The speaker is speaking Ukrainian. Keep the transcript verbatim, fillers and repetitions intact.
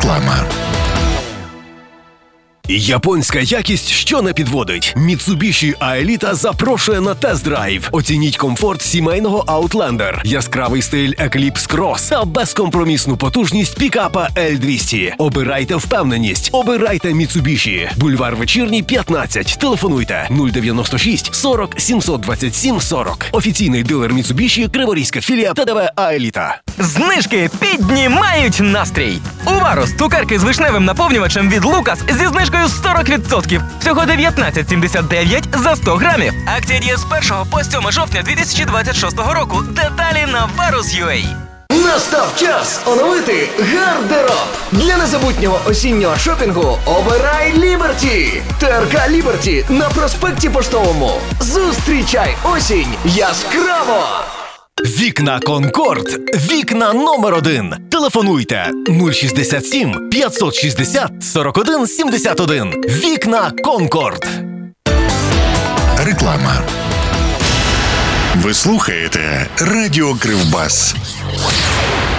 Реклама. Японська якість, що не підводить. Mitsubishi Aelita запрошує на тест-драйв. Оцініть комфорт сімейного Outlander, яскравий стиль Eclipse Cross та безкомпромісну потужність пікапа ель двісті. Обирайте впевненість. Обирайте Mitsubishi. Бульвар Вечірній, п'ятнадцять. Телефонуйте нуль дев'яносто шість сорок сімсот двадцять сім сорок. Офіційний дилер Mitsubishi, Криворізька філія ТДВ Aelita. Знижки піднімають настрій! У Варус цукерки з вишневим наповнювачем від Лукас зі знижкою сорок відсотків. Всього дев'ятнадцять сімдесят дев'ять за сто грамів. Акція діє з першого по сьоме жовтня дві тисячі двадцять шостого року. Деталі на варус крапка ю а. Настав час оновити гардероб. Для незабутнього осіннього шопінгу обирай Ліберті. ТРК Ліберті на проспекті Поштовому. Зустрічай осінь яскраво! Вікна Конкорд. Вікна номер один. Телефонуйте нуль шістдесят сім п'ятсот шістдесят сорок один сімдесят один. Вікна Конкорд. Реклама. Ви слухаєте Радіо Кривбас.